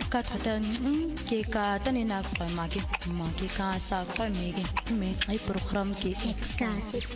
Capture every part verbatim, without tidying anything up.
ka thata ke ka tani na kwa maki maki ka sa kwa mege me ai program ke Ska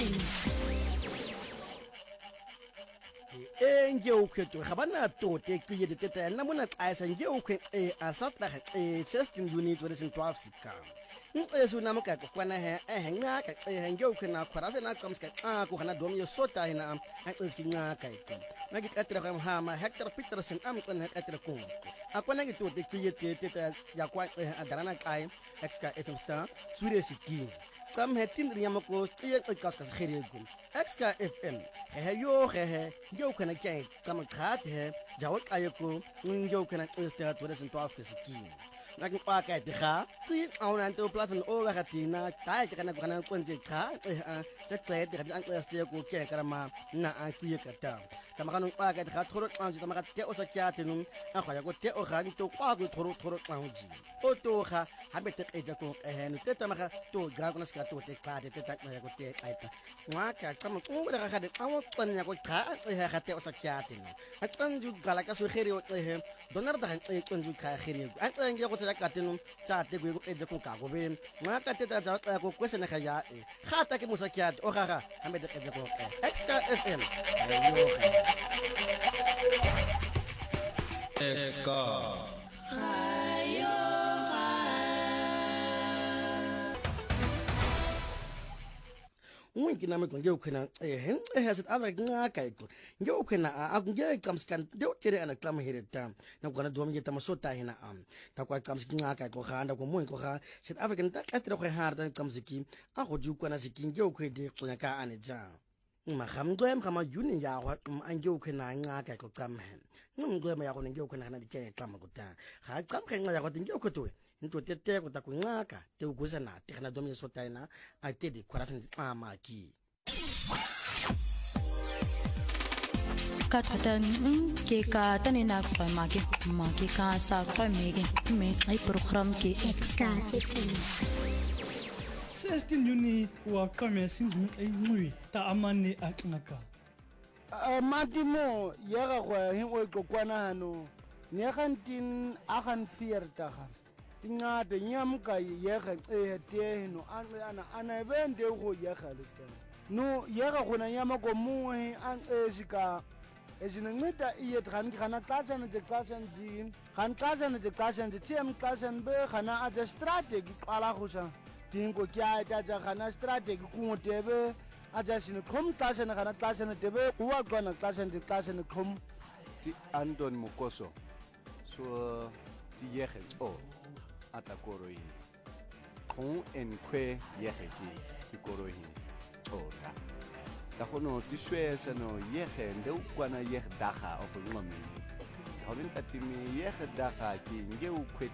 nje ukwetu gabana tote ke de tete na mona qaisa nje ukwe e asatla e sixteen unit wedin twelve sika nxesu na maka kwana he eh nga ka e nje ukwe na khwara se na kamska a ku kana dom yo sota hina a xeski nga ka iko na ki katra ga hama Hector Peterson am kana katra ku akwana ki tote ke de tete ya kwa adarana kai extra F M star sure siki Sam hetin riama ko tsiye tsikas kas khiregu Extra F M he yo he yo kana kai sam khat he jawak ayako yo kana sta to resen to afkes ki na ki pa ka dikha tsi auna to platform o ga tina kai kana kana konje kha cha tse de kan sta ko ke karama na a tsiye kata kama kanu pa ka dikha thoro tsanji kama ka te o sa kya tenu a khaya ko te o ga ni to kwa ko thoro thoro tsanji o to ga ha be te eja ko he no te tama to ga ko na ska to te ka te ta na ko te aita ngwa ka kama ko ga ga de awo tsanya ko kha e ha te o sa kya tenu a tsanju gala ka so khere o tse he donar da tse tsanju kha khere a tsenge ko tsaka tenu tsa te ko eja ko ka go be ngwa ka te ta ja ko kwesena ga ya e ga ta ke musa kya o ga ga ha be te eja ko Extra F M Extra Unki na me konje ukena eh eh hasit avra nga kai ko nge ukena a nge kamskan de tere ana klam hireta na kona dom je tamasota hina am ta kwa kams nga kai ko khanda ko mun ko kha sit african ta katra ko har dan kamsiki a go ju kona sikin nge ukwede kunya ka ane ja ma khamgwem kama juni ya wa anje ukena nga kai ko kam hen ngwem ya ko nge ukena na dike klam ko ta ha kam khenga ya ko nge uketwe nto tete ko ta kunaka te uguza na te kana domye sota ina a te de kwaratin ama ki ka thata ke ka tani na kwa maki maki ka sa kwa mege me ai program ke Ska sixteen unit wa kame singu ai ngui ta amani aknaka a matimo ya ga go hin o go kwana hano ne gantin a gan fierta ga tinga de nyam ka ye ga e te no an ana ana bende go ye ga le no ye ga go na nyama go mu an e sika ezinceda iye dran kana kasana de kasana din kan kasana de kasana de tem kasana be kana a strategy qala go sa dingo kya ta ja kana strategy ku tebe a ja sine khom kasana kana kasana tebe kuwa gona kasana de kasana khom ti Anton Mukoso so ti yege o atakoro yi khon en kwe yege ki ti koro yi o ta ta kono ti swesa no yege nde ukwana yege daga of ngome Hawin katimi yege daga ki nge ukwe